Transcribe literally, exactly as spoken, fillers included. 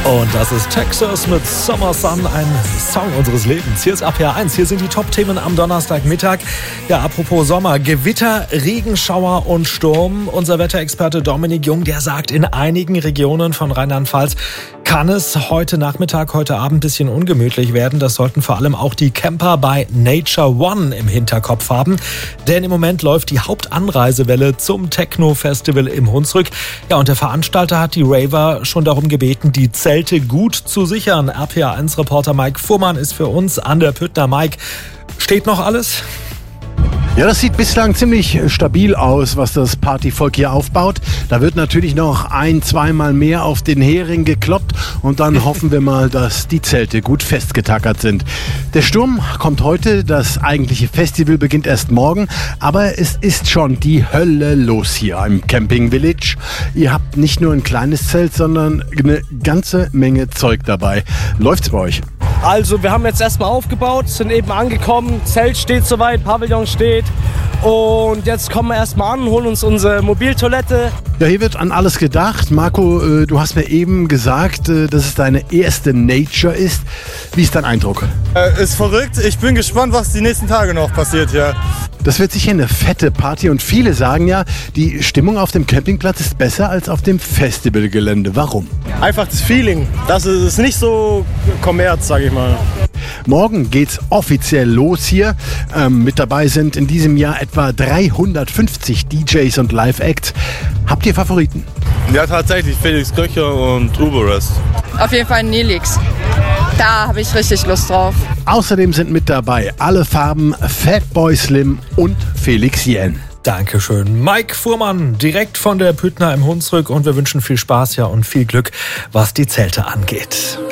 Und das ist Texas mit Summer Sun, ein Song unseres Lebens. Hier ist A P H eins, hier sind die Top-Themen am Donnerstagmittag. Ja, apropos Sommer, Gewitter, Regenschauer und Sturm. Unser Wetterexperte Dominik Jung, der sagt, in einigen Regionen von Rheinland-Pfalz kann es heute Nachmittag, heute Abend ein bisschen ungemütlich werden. Das sollten vor allem auch die Camper bei Nature One im Hinterkopf haben. Denn im Moment läuft die Hauptanreisewelle zum Techno-Festival im Hunsrück. Ja, und der Veranstalter hat die Raver schon darum gebeten, die Zelte gut zu sichern. R P H eins Reporter Mike Fuhrmann ist für uns an der Püttner. Mike, steht noch alles? Ja, das sieht bislang ziemlich stabil aus, was das Partyvolk hier aufbaut. Da wird natürlich noch ein-, zweimal mehr auf den Hering gekloppt und dann hoffen wir mal, dass die Zelte gut festgetackert sind. Der Sturm kommt heute, das eigentliche Festival beginnt erst morgen, aber es ist schon die Hölle los hier im Camping Village. Ihr habt nicht nur ein kleines Zelt, sondern eine ganze Menge Zeug dabei. Läuft's bei euch? Also wir haben jetzt erstmal aufgebaut, sind eben angekommen, Zelt steht soweit, Pavillon steht und jetzt kommen wir erstmal an, holen uns unsere Mobiltoilette. Ja, hier wird an alles gedacht. Marco, äh, du hast mir eben gesagt, äh, dass es deine erste Nature ist. Wie ist dein Eindruck? Äh, ist verrückt, ich bin gespannt, was die nächsten Tage noch passiert hier. Das wird sicher eine fette Party und viele sagen ja, die Stimmung auf dem Campingplatz ist besser als auf dem Festivalgelände. Warum? Einfach das Feeling, das ist nicht so Kommerz, sag ich mal. Morgen geht's offiziell los hier. Ähm, mit dabei sind in diesem Jahr etwa dreihundertfünfzig D Js und Live-Acts. Habt ihr Favoriten? Ja, tatsächlich Felix Köcher und Uberest. Auf jeden Fall Nelix. Da habe ich richtig Lust drauf. Außerdem sind mit dabei alle Farben, Fatboy Slim und Felix Jähn. Dankeschön. Mike Fuhrmann, direkt von der Püttner im Hunsrück und wir wünschen viel Spaß ja und viel Glück, was die Zelte angeht.